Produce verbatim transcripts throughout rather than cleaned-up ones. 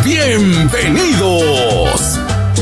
¡Bienvenidos!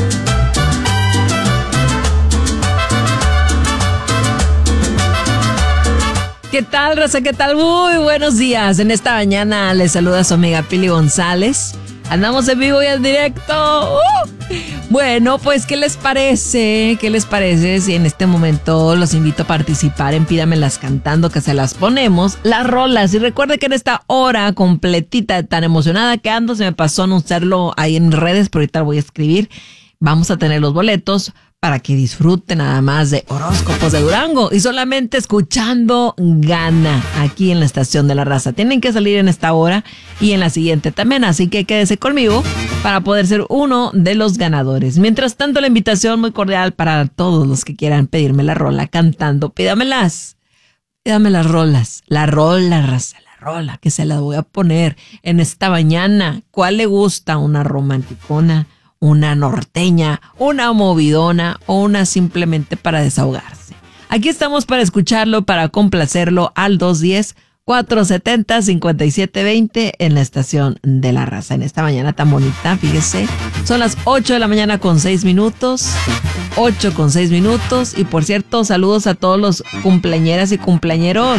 ¿Qué tal, raza? ¿Qué tal? Muy buenos días. En esta mañana les saluda su amiga Pili González. Andamos en vivo y en directo. ¡Uh! Bueno, pues, ¿qué les parece? ¿Qué les parece si en este momento los invito a participar en Pídamelas Cantando, que se las ponemos, las rolas? Y recuerde que en esta hora completita, tan emocionada que ando, se me pasó anunciarlo ahí en redes, pero ahorita lo voy a escribir. Vamos a tener los boletos para que disfruten nada más de Horóscopos de Durango y solamente escuchando gana aquí en la Estación de la Raza. Tienen que salir en esta hora y en la siguiente también, así que quédese conmigo para poder ser uno de los ganadores. Mientras tanto, la invitación muy cordial para todos los que quieran pedirme la rola cantando. Pídamelas, pídame las rolas, la rola, raza, la rola, que se la voy a poner en esta mañana. ¿Cuál le gusta? ¿Una romanticona? ¿Una norteña, una movidona o una simplemente para desahogarse? Aquí estamos para escucharlo, para complacerlo al dos uno cero, cuatro siete cero, cinco siete dos cero en la Estación de la Raza. En esta mañana tan bonita, fíjese, son las ocho de la mañana con seis minutos, ocho con seis minutos. Y por cierto, saludos a todos los cumpleañeras y cumpleañeros.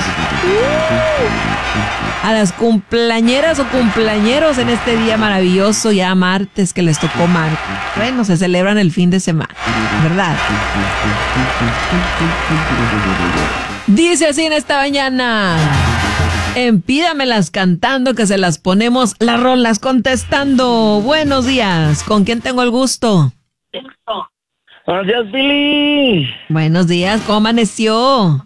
A las cumpleañeras o cumpleañeros en este día maravilloso, ya martes, que les tocó martes. Bueno, se celebran el fin de semana, ¿verdad? Dice así en esta mañana: en Pídamelas Cantando, que se las ponemos las rolas contestando. Buenos días, ¿con quién tengo el gusto? Buenos días, Billy. Buenos días, ¿cómo amaneció?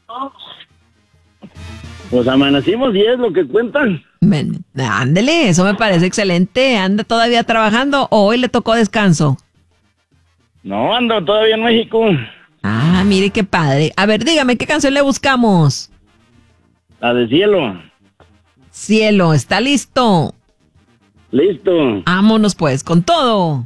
Pues amanecimos y es lo que cuentan. Men, ándele, eso me parece excelente. ¿Anda todavía trabajando o hoy le tocó descanso? No, ando todavía en México. Ah, mire qué padre. A ver, dígame, ¿qué canción le buscamos? La de Cielo. Cielo, ¿está listo? Listo. Vámonos pues, con todo.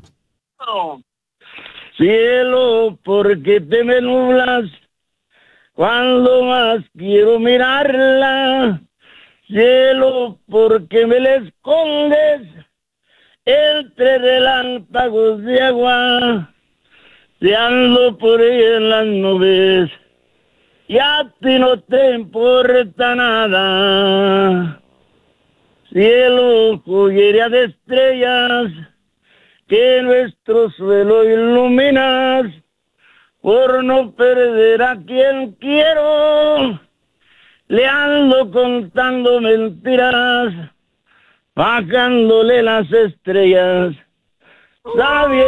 Cielo, ¿por qué te me nublas cuando más quiero mirarla? Cielo, ¿por qué me la escondes entre relámpagos de agua? Si ando por ahí en las nubes y a ti no te importa nada. Cielo, joyería de estrellas que nuestro suelo iluminas, por no perder a quien quiero, le ando contando mentiras, bajándole las estrellas, sabiendo